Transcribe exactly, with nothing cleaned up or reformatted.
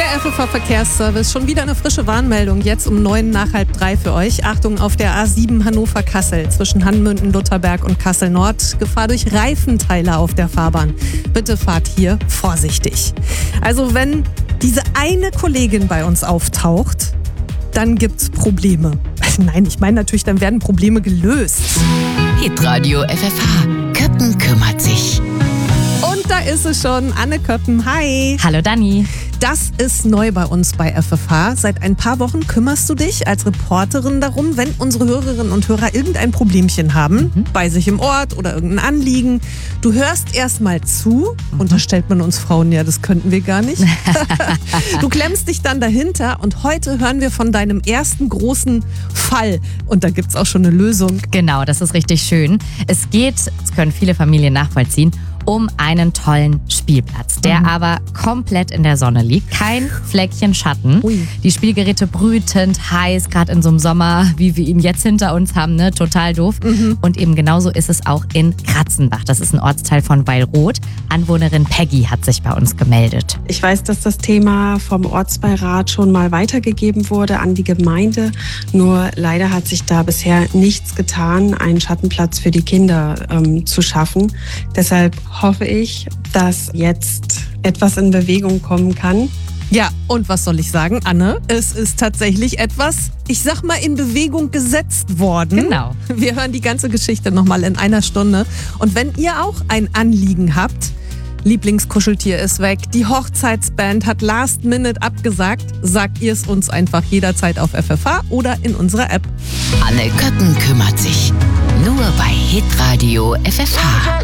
Der F F H-Verkehrsservice, schon wieder eine frische Warnmeldung, jetzt um neun nach halb drei für euch. Achtung, auf der A sieben Hannover-Kassel zwischen Hanmünden, Lutherberg und Kassel-Nord. Gefahr durch Reifenteile auf der Fahrbahn. Bitte fahrt hier vorsichtig. Also wenn diese eine Kollegin bei uns auftaucht, dann gibt's Probleme. Nein, ich meine natürlich, dann werden Probleme gelöst. Hitradio F F H. Köppen kümmert sich. Und da ist es schon, Anne Köppen. Hi. Hallo Dani. Das ist neu bei uns bei F F H. Seit ein paar Wochen kümmerst du dich als Reporterin darum, wenn unsere Hörerinnen und Hörer irgendein Problemchen haben, mhm. bei sich im Ort oder irgendein Anliegen. Du hörst erstmal zu, mhm. unterstellt man uns Frauen ja, das könnten wir gar nicht. Du klemmst dich dann dahinter und heute hören wir von deinem ersten großen Fall. Und da gibt's auch schon eine Lösung. Genau, das ist richtig schön. Es geht, das können viele Familien nachvollziehen, um einen tollen Spielplatz, der mhm. aber komplett in der Sonne liegt. Kein Fleckchen Schatten. Ui. Die Spielgeräte brütend heiß, gerade in so einem Sommer, wie wir ihn jetzt hinter uns haben, ne? Total doof. Mhm. Und eben genauso ist es auch in Kratzenbach. Das ist ein Ortsteil von Weilroth. Anwohnerin Peggy hat sich bei uns gemeldet. Ich weiß, dass das Thema vom Ortsbeirat schon mal weitergegeben wurde an die Gemeinde. Nur leider hat sich da bisher nichts getan, einen Schattenplatz für die Kinder ähm, zu schaffen. Deshalb hoffe ich, dass jetzt etwas in Bewegung kommen kann. Ja, und was soll ich sagen, Anne? Es ist tatsächlich etwas, ich sag mal, in Bewegung gesetzt worden. Genau. Wir hören die ganze Geschichte nochmal in einer Stunde. Und wenn ihr auch ein Anliegen habt, Lieblingskuscheltier ist weg, die Hochzeitsband hat last minute abgesagt, sagt ihr es uns einfach jederzeit auf F F H oder in unserer App. Anne Köppen kümmert sich. Nur bei Hitradio F F H.